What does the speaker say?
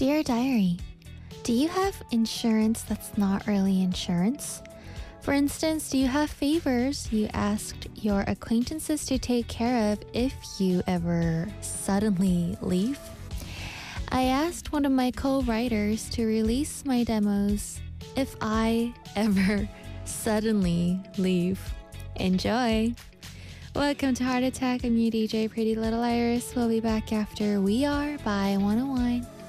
Dear Diary, do you have insurance that's not really insurance? For instance, do you have favors you asked your acquaintances to take care of if you ever suddenly leave? I asked one of my co-writers to release my demos if I ever suddenly leave. Enjoy! Welcome to Heart Attack. I'm your DJ, Pretty Little Iris. We'll be back after We Are by 101.